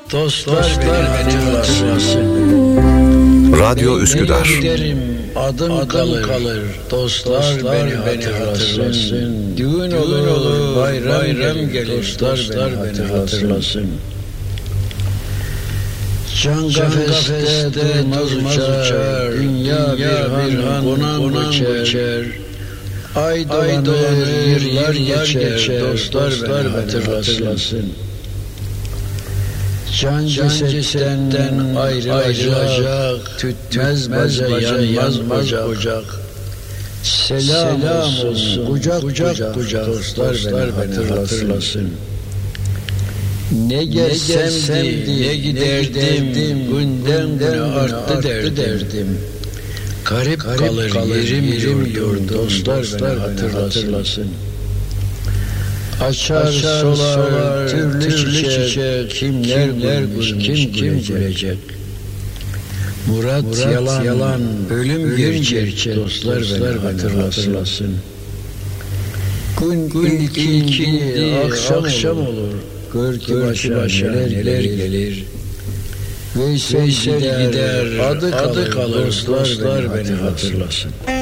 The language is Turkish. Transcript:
Dostlar beni hatırlasın. Radyo Üsküdar. Giderim, adım kalır. Dostlar beni hatırlasın. Düğün olur, bayram gelir. Dostlar beni hatırlasın. Can kafeste durmaz uçar. Dünya bir han konan geçer. Ay dolanır, yıllar geçer. Dostlar beni hatırlasın. Can cesetten ayrılacak, tütmez baca, yanmaz ocak. Selam olsun, kucak dostlar beni hatırlasın. Ne gezsemdi, ne giderdim, günden güne arttı derdim. Garip kalır yerim yurt, dostlar beni hatırlasın. Açar solar türlü çiçek, kimler gülmüş, kim gülecek. Murat yalan, ölüm gerçek, dostlar beni hatırlasın. Gün ikindi, akşam olur, gör ki başa neler gelir. Veysel gider, adı kalır, dostlar beni hatırlasın.